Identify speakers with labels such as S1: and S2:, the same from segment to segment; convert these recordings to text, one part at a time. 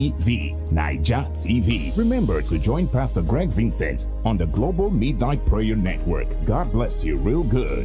S1: TV, Niger TV. Remember to join Pastor Greg Vincent on the Global Midnight Prayer Network. God bless you real good.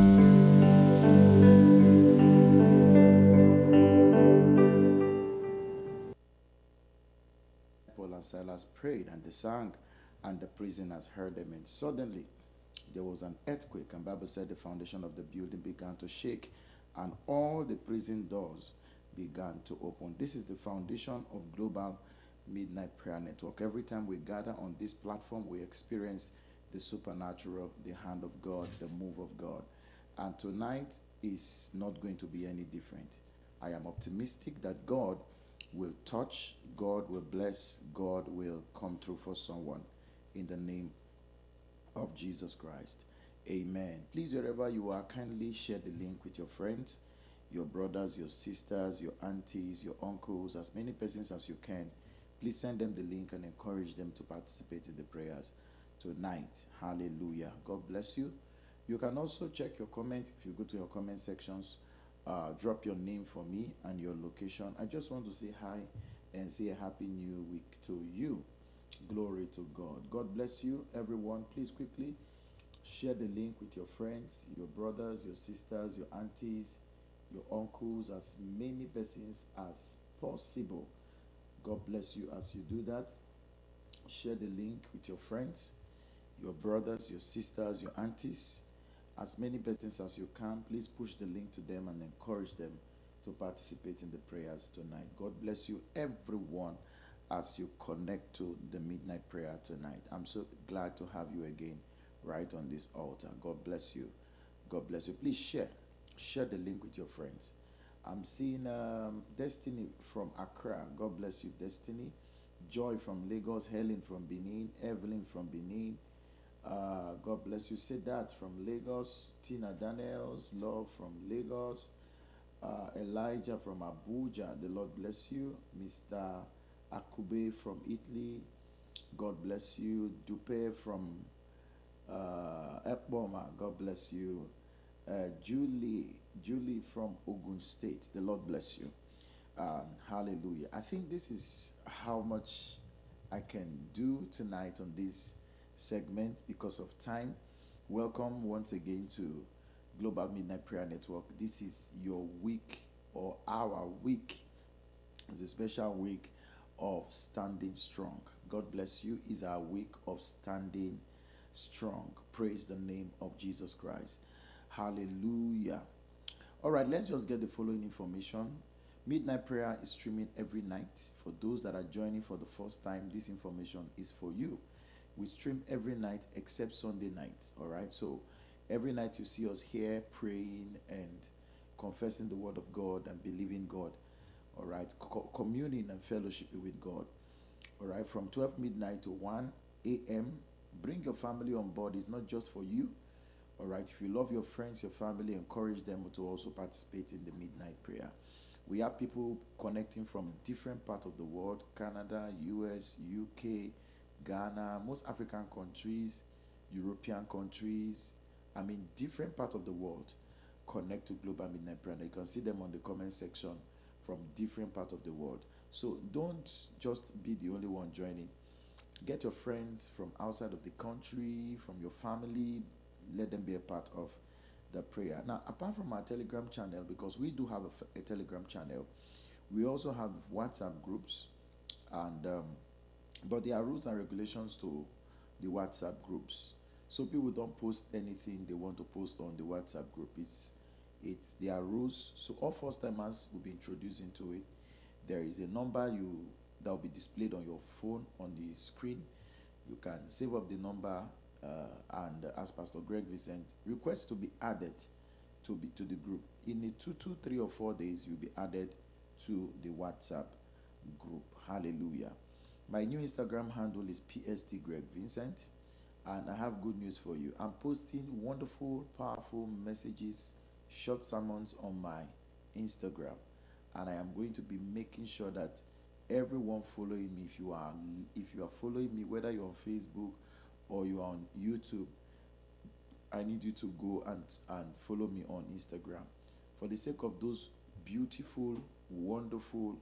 S2: Paul and Silas prayed, and they sang, and the prisoners heard them. And suddenly there was an earthquake, and Bible said the foundation of the building began to shake, and all the prison doors began to open. This is the foundation of Global Midnight Prayer Network. Every time we gather on this platform, we experience the supernatural, the hand of God, the move of God. And tonight is not going to be any different. I am optimistic that God will touch, God will bless, God will come through for someone in the name of Jesus Christ. Amen. Please, wherever you are, kindly share the link with your friends, your brothers, your sisters, your aunties, your uncles, as many persons as you can. Please send them the link and encourage them to participate in the prayers tonight. Hallelujah. God bless you. You can also check your comment. If you go to your comment sections, drop your name for me and your location. I just want to say hi and say a happy new week to you. Glory to God. God bless you, everyone. Please quickly share the link with your friends, your brothers, your sisters, your aunties, your uncles, as many persons as possible. God bless you as you do that. Share the link with your friends, your brothers, your sisters, your aunties, as many persons as you can. Please push the link to them and encourage them to participate in the prayers tonight. God bless you, everyone, as you connect to the midnight prayer tonight. I'm so glad to have you again right on this altar. God bless you. God bless you. Please share the link with your friends. I'm seeing Destiny from Accra. God bless you, Destiny. Joy from Lagos, Helen from Benin, Evelyn from Benin. God bless you. Siddharth from Lagos, Tina Daniels, Love from Lagos, Elijah from Abuja. The Lord bless you. Mr. Akube from Italy. God bless you. Dupe from Ekboma. God bless you. Julie from Ogun State. The Lord bless you. Hallelujah. I think this is how much I can do tonight on this segment because of time. Welcome once again to Global Midnight Prayer Network. This is your week, or our week. It's a special week of standing strong. God bless you. It's our week of standing strong. Praise the name of Jesus Christ. Hallelujah. All right, let's just get the following information. Midnight Prayer is streaming every night. For those that are joining for the first time, this information is for you. We stream every night except Sunday nights. All right, so every night you see us here praying and confessing the word of God and believing God. All right, communing and fellowshipping with God. All right, from 12 midnight to 1 a.m. Bring your family on board. It's not just for you. All right, if you love your friends, your family, encourage them to also participate in the midnight prayer. We have people connecting from different parts of the world: Canada, US, UK, Ghana, most African countries, European countries. I mean, different parts of the world connect to Global Midnight Prayer. You can see them on the comment section from different parts of the world. So don't just be the only one joining. Get your friends from outside of the country, from your family. Let them be a part of the prayer. Now, apart from our Telegram channel, because we do have a Telegram channel, we also have WhatsApp groups, and but there are rules and regulations to the WhatsApp groups. So people don't post anything they want to post on the WhatsApp group. There are rules. So all first timers will be introduced into it. There is a number that will be displayed on your phone on the screen. You can save up the number and as Pastor Greg Vincent request to be added to the group. In the 2, 3 or 4 days, you'll be added to the WhatsApp group. Hallelujah. My new Instagram handle is PST Greg Vincent, and I have good news for you. I'm posting wonderful, powerful messages, short sermons on my Instagram, and I am going to be making sure that everyone following me, if you are following me, whether you're on Facebook or you're on YouTube, I need you to go and follow me on Instagram. For the sake of those beautiful, wonderful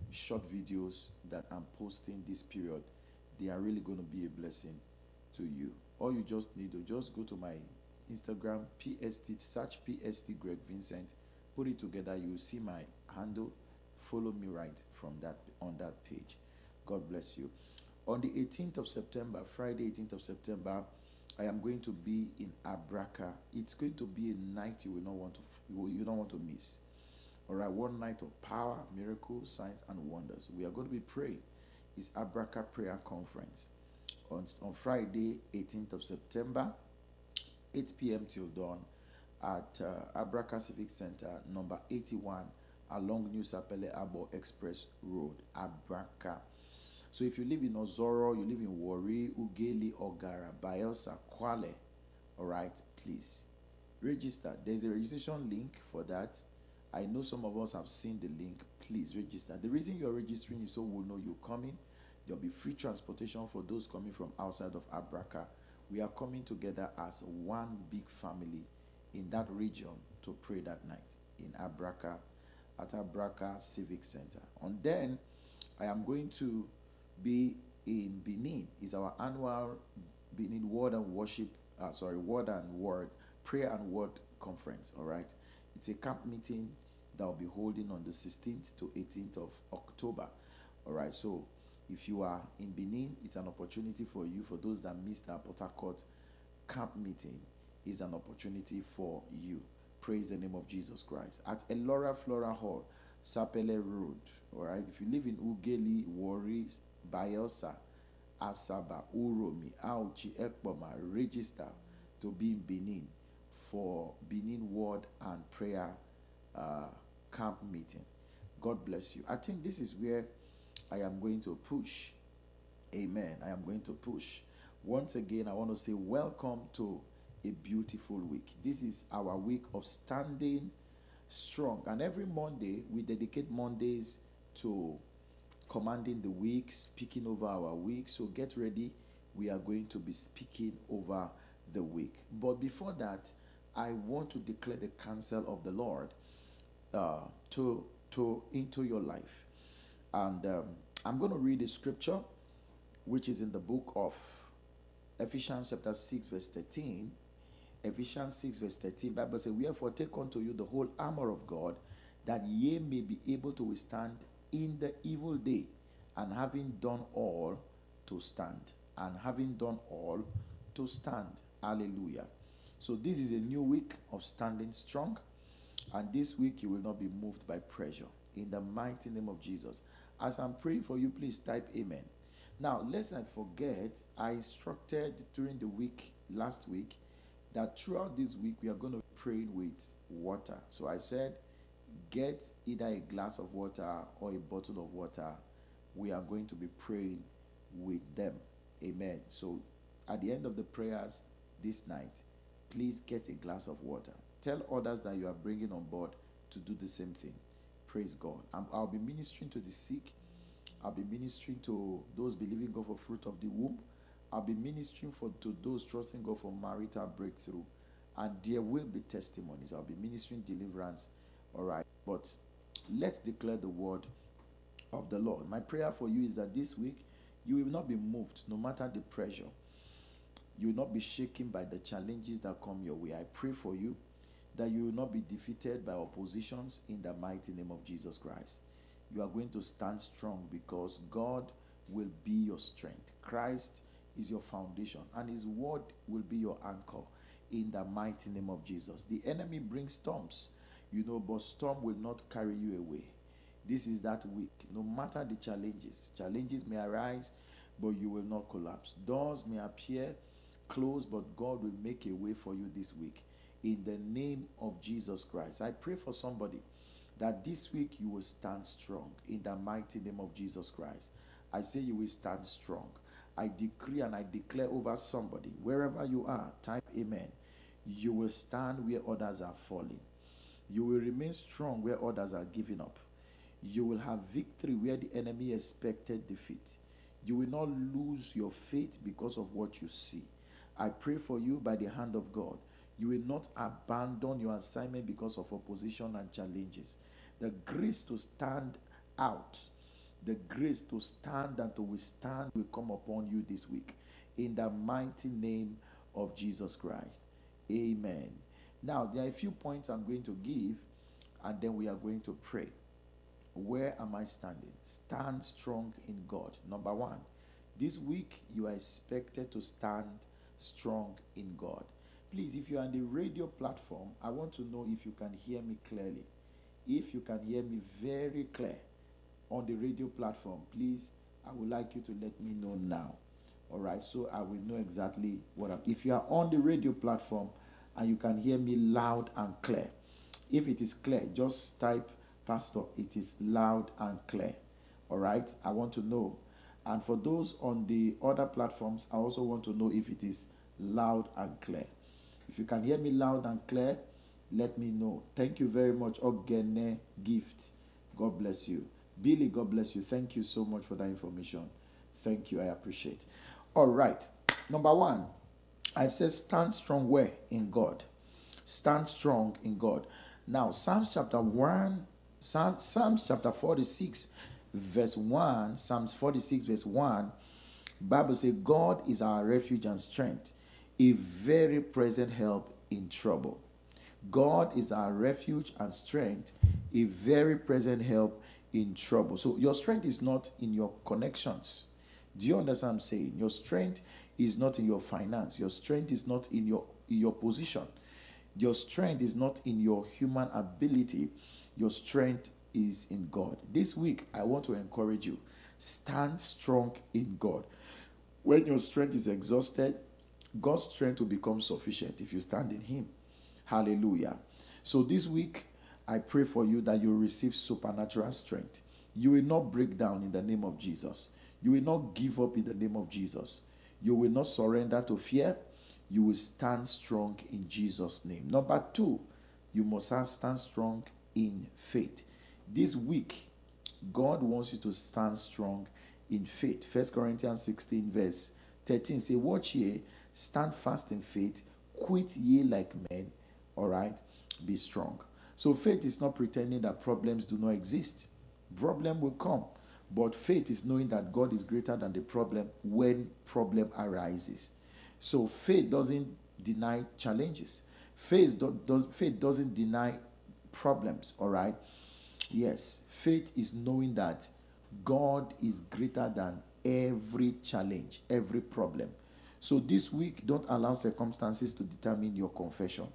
S2: short videos that I'm posting this period. They are really going to be a blessing to you. All you just need to just go to my Instagram, PST, search PST Greg Vincent, put it together. You will see my handle. Follow me right from that on that page. God bless you. On the 18th of September, Friday 18th of September, I am going to be in Abraka. It's going to be a night you don't want to miss. All right, one night of power, miracles, signs, and wonders. We are going to be praying. It's Abraka Prayer Conference on Friday, 18th of September, 8 p.m. till dawn at Abraka Civic Center, number 81, along New Sapele Abo Express Road, Abraka. So if you live in Ozoro, you live in Warri, Ugeli, Ogara, Bayelsa, Kwale, all right, please register. There's a registration link for that. I know some of us have seen the link. Please register. The reason you're registering is so we'll know you're coming. There'll be free transportation for those coming from outside of Abraka. We are coming together as one big family in that region to pray that night in Abraka, at Abraka Civic Center. And then I am going to be in Benin. It's our annual Benin Word and Worship, Word and Word, Prayer and Word Conference, all right? It's a camp meeting that will be holding on the 16th to 18th of October, all right? So if you are in Benin, it's an opportunity for you. For those that missed our Port Harcourt camp meeting, is an opportunity for you. Praise the name of Jesus Christ. At Elora Flora Hall, Sapele Road, all right? If you live in Ugeli, Warri, Bayelsa, Asaba, Uromi, Auchi, Ekpoma, register to be in Benin for Benin Word and Prayer camp meeting. God bless you. I think this is where I am going to push. Amen. I am going to push. Once again, I want to say welcome to a beautiful week. This is our week of standing strong. And every Monday, we dedicate Mondays to commanding the week, speaking over our week. So get ready. We are going to be speaking over the week. But before that, I want to declare the counsel of the Lord into your life. And I'm going to read the scripture, which is in the book of Ephesians chapter 6, verse 13. Ephesians 6, verse 13, Bible says, wherefore take unto you the whole armor of God, that ye may be able to withstand in the evil day, and having done all, to stand. And having done all, to stand. Hallelujah. So this is a new week of standing strong. And this week you will not be moved by pressure. In the mighty name of Jesus. As I'm praying for you, please type amen. Now, lest I forget, I instructed during the week, last week, that throughout this week we are going to be praying with water. So I said, get either a glass of water or a bottle of water. We are going to be praying with them. Amen. So at the end of the prayers this night, please get a glass of water. Tell others that you are bringing on board to do the same thing. Praise God. I'll be ministering to the sick. I'll be ministering to those believing God for fruit of the womb. I'll be ministering to those trusting God for marital breakthrough. And there will be testimonies. I'll be ministering deliverance. All right. But let's declare the word of the Lord. My prayer for you is that this week you will not be moved no matter the pressure. You will not be shaken by the challenges that come your way. I pray for you that you will not be defeated by oppositions in the mighty name of Jesus Christ. You are going to stand strong because God will be your strength. Christ is your foundation, and his word will be your anchor in the mighty name of Jesus. The enemy brings storms, but storm will not carry you away. This is that week. No matter the challenges may arise, but you will not collapse. Doors may appear closed, but God will make a way for you this week. In the name of Jesus Christ. I pray for somebody that this week you will stand strong in the mighty name of Jesus Christ. I say you will stand strong. I decree and I declare over somebody, wherever you are, type amen. You will stand where others are falling. You will remain strong where others are giving up. You will have victory where the enemy expected defeat. You will not lose your faith because of what you see. I pray for you by the hand of God. You will not abandon your assignment because of opposition and challenges. The grace to stand out The grace to stand and to withstand will come upon you this week. In the mighty name of Jesus Christ. Amen. Now, there are a few points I'm going to give, and then we are going to pray. Where am I standing? Stand strong in God. Number one, this week you are expected to stand strong in God. Please, if you are on the radio platform, I want to know if you can hear me clearly. If you can hear me very clear on the radio platform, please, I would like you to let me know now. All right, so I will know exactly what I'm. If you are on the radio platform and you can hear me loud and clear, if it is clear, just type, Pastor, it is loud and clear. All right, I want to know. And for those on the other platforms, I also want to know if it is loud and clear. If you can hear me loud and clear, let me know. Thank you very much. Ogene Gift, God bless you. Billy, God bless you. Thank you so much for that information. Thank you. I appreciate. All right. Number one, I said stand strong where? In God. Stand strong in God. Now, Psalms chapter 46, verse 1, Psalms 46, verse 1, Bible says, God is our refuge and strength, a very present help in trouble. God is our refuge and strength, a very present help in trouble. So your strength is not in your connections. Do you understand what I'm saying? Your strength is not in your finance. Your strength is not in your position. Your strength is not in your human ability. Your strength is in God. This week, I want to encourage you. Stand strong in God. When your strength is exhausted, God's strength will become sufficient if you stand in Him. Hallelujah. So this week, I pray for you that you will receive supernatural strength. You will not break down in the name of Jesus. You will not give up in the name of Jesus. You will not surrender to fear. You will stand strong in Jesus' name. Number two, you must stand strong in faith. This week, God wants you to stand strong in faith. 1 Corinthians 16 verse 13 say, watch ye, stand fast in faith, quit ye like men, all right, be strong. So faith is not pretending that problems do not exist. Problem will come, but faith is knowing that God is greater than the problem when problem arises. So faith doesn't deny challenges. Faith doesn't deny problems, all right? Yes, faith is knowing that God is greater than every challenge, every problem. So this week, don't allow circumstances to determine your confession.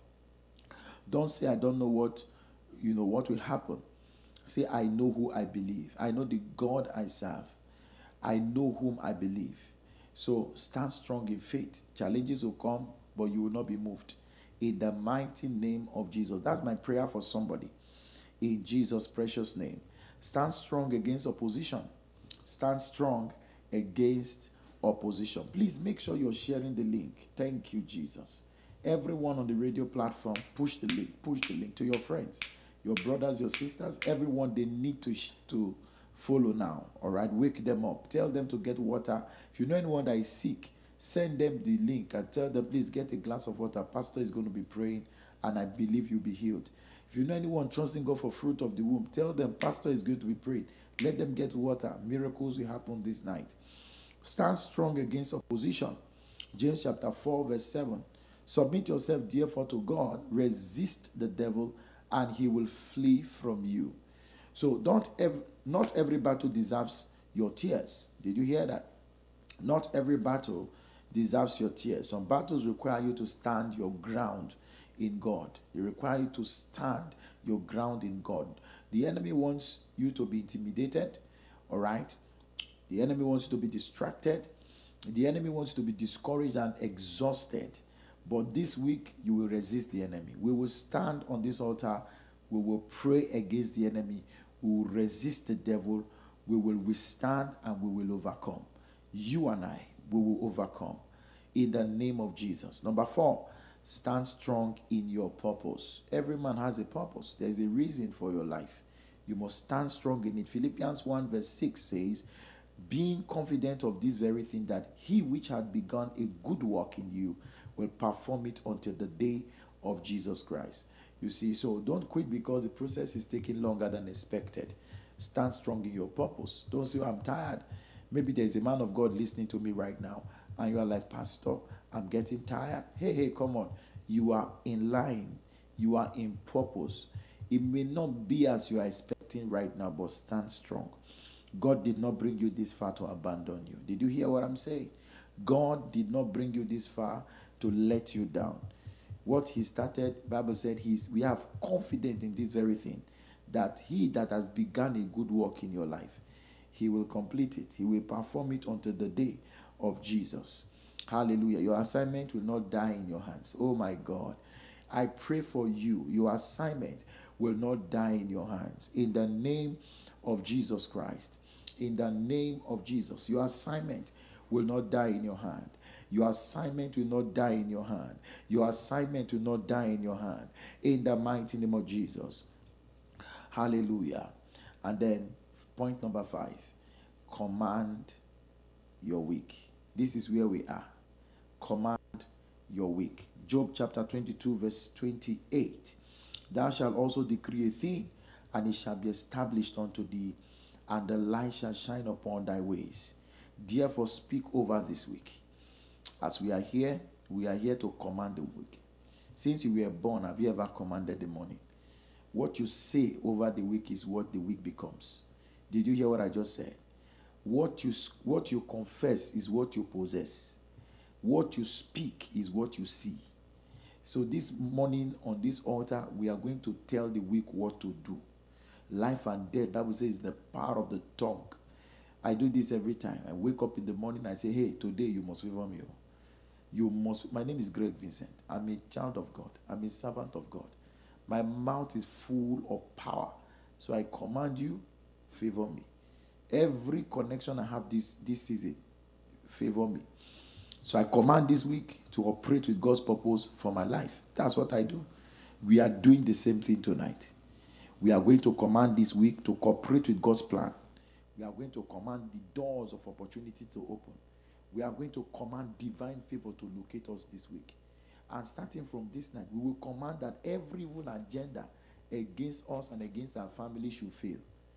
S2: Don't say, I don't know what will happen. Say, I know who I believe. I know the God I serve. I know whom I believe. So stand strong in faith. Challenges will come, but you will not be moved. In the mighty name of Jesus. That's my prayer for somebody. In Jesus' precious name. Stand strong against opposition. Stand strong against opposition. Please make sure you're sharing the link. Thank you, Jesus. Everyone on the radio platform, push the link to your friends, your brothers, your sisters, everyone. They need to follow now. All right, wake them up. Tell them to get water. If you know anyone that is sick, send them the link and tell them, please get a glass of water. Pastor is going to be praying, and I believe you'll be healed. If you know anyone trusting God for fruit of the womb, tell them Pastor is going to be praying. Let them get water. Miracles will happen this night. Stand strong against opposition. James chapter 4 verse 7. Submit yourself therefore to God. Resist the devil and he will flee from you. So not every battle deserves your tears. Did you hear that? Not every battle deserves your tears. Some battles require you to stand your ground in God. They require you to stand your ground in God. The enemy wants you to be intimidated, all right? The enemy wants you to be distracted. The enemy wants you to be discouraged and exhausted. But this week, you will resist the enemy. We will stand on this altar. We will pray against the enemy. We will resist the devil. We will withstand and we will overcome. You and I, we will overcome in the name of Jesus. Number 4, stand strong in your purpose. Every man has a purpose. There's a reason for your life. You must stand strong in it. Philippians 1 verse 6 says, being confident of this very thing, that he which had begun a good work in you will perform it until the day of Jesus Christ. You see, so don't quit because the process is taking longer than expected. Stand strong in your purpose. Don't say, I'm tired. Maybe there's a man of God listening to me right now, and you are like, Pastor, I'm getting tired. Hey, come on. You are in line. You are in purpose. It may not be as you are expecting right now, but stand strong. God did not bring you this far to abandon you. Did you hear what I'm saying? God did not bring you this far to let you down. What he started, Bible said, we have confidence in this very thing, that he that has begun a good work in your life, he will complete it. He will perform it until the day of Jesus. Hallelujah. Your assignment will not die in your hands. Oh my God. I pray for you. Your assignment will not die in your hands. In the name of Jesus Christ. In the name of Jesus. Your assignment will not die in your hand. Your assignment will not die in your hand. Your assignment will not die in your hand. In the mighty name of Jesus. Hallelujah. And then point number 5. Command your week. This is where we are. Command your week. Job chapter 22 verse 28. Thou shalt also decree a thing, and it shall be established unto thee, and the light shall shine upon thy ways. Therefore speak over this week. As we are here to command the week. Since you were born, have you ever commanded the morning? What you say over the week is what the week becomes. Did you hear what I just said? What you confess is what you possess. What you speak is what you see. So this morning on this altar, we are going to tell the week what to do. Life and death, Bible says, is the power of the tongue. I do this every time. I wake up in the morning, I say, hey, today you must favor me. You must. My name is Greg Vincent. I'm a child of God. I'm a servant of God. My mouth is full of power. So I command you, favor me. Every connection I have this season, favor me. So I command this week to operate with God's purpose for my life. That's what I do. We are doing the same thing tonight. We are going to command this week to cooperate with God's plan. We are going to command the doors of opportunity to open. We are going to command divine favor to locate us this week. And starting from this night, we will command that every evil agenda against us and against our family should fail.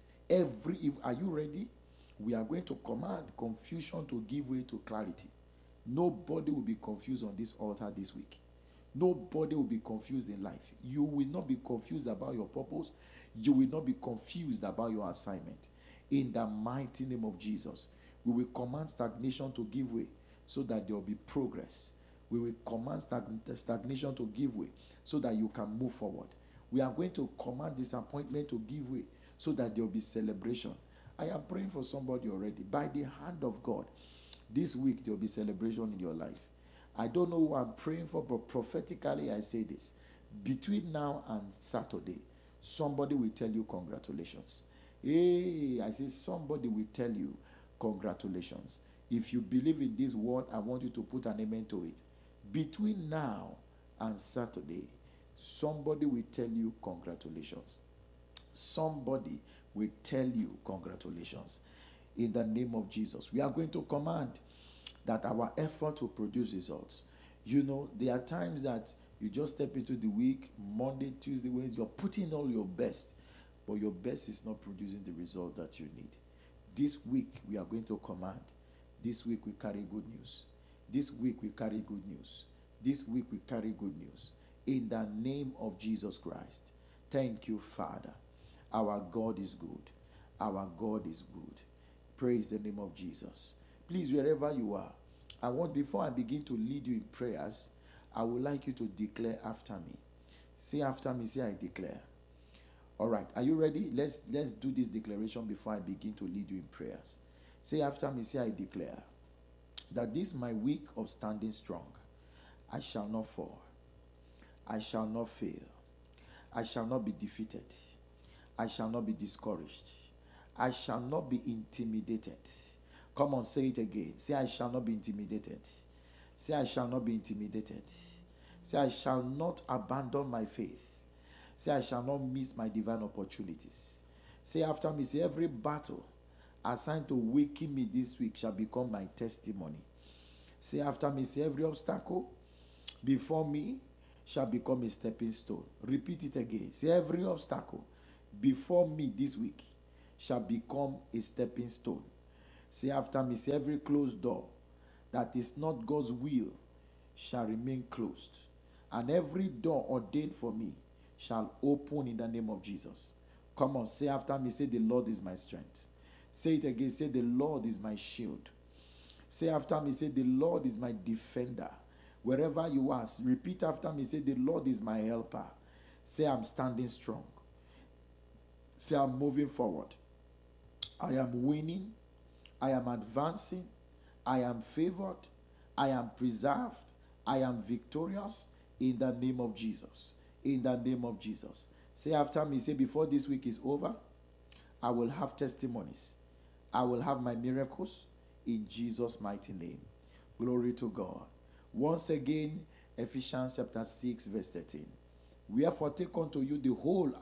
S2: Are you ready? We are going to command confusion to give way to clarity. Nobody will be confused on this altar this week. Nobody will be confused in life. You will not be confused about your purpose. You will not be confused about your assignment. In the mighty name of Jesus, we will command stagnation to give way so that there will be progress. We will command stagnation to give way so that you can move forward. We are going to command disappointment to give way so that there will be celebration. I am praying for somebody already. By the hand of God, this week there will be celebration in your life. I don't know who I'm praying for, but prophetically I say this. Between now and Saturday, somebody will tell you congratulations. Hey, I say somebody will tell you congratulations. If you believe in this word, I want you to put an amen to it. Between now and Saturday, somebody will tell you congratulations. Somebody will tell you congratulations. In the name of Jesus, we are going to command that our effort will produce results. You know, there are times that you just step into the week, Monday, Tuesday, Wednesday, you're putting all your best, but your best is not producing the result that you need. This week, we are going to command. This week, we carry good news. This week, we carry good news. This week, we carry good news. In the name of Jesus Christ. Thank you, Father. Our God is good. Our God is good. Praise the name of Jesus. Please, wherever you are, before I begin to lead you in prayers, I would like you to declare after me. Say after me, say I declare. All right, are you ready? Let's do this declaration before I begin to lead you in prayers. Say after me, say I declare that this is my week of standing strong. I shall not fall. I shall not fail. I shall not be defeated. I shall not be discouraged. I shall not be intimidated. Come on, say it again. Say, I shall not be intimidated. Say, I shall not be intimidated. Say, I shall not abandon my faith. Say, I shall not miss my divine opportunities. Say after me, say, every battle assigned to weaken me this week shall become my testimony. Say after me, say, every obstacle before me shall become a stepping stone. Repeat it again. Say, every obstacle before me this week shall become a stepping stone. Say after me, say every closed door that is not God's will shall remain closed. And every door ordained for me shall open in the name of Jesus. Come on, say after me, say the Lord is my strength. Say it again, say the Lord is my shield. Say after me, say the Lord is my defender. Wherever you are, repeat after me, say the Lord is my helper. Say I'm standing strong. Say I'm moving forward. I am winning. I am advancing. I am favored. I am preserved. I am victorious in the name of Jesus. In the name of Jesus. Say after me, say before this week is over, I will have testimonies. I will have my miracles in Jesus' mighty name. Glory to God. Once again, Ephesians chapter 6, verse 13. Wherefore take unto you the whole